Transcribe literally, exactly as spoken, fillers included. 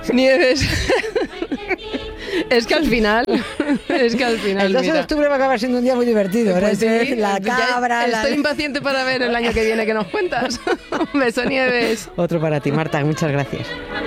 Nieves. Es que al final, es que al final, El dos de mira. octubre va a acabar siendo un día muy divertido. Pues ¿eh? sí, La ya cabra, la... Estoy impaciente para ver el año que viene que nos cuentas. Un beso, Nieves. Otro para ti, Marta, muchas gracias.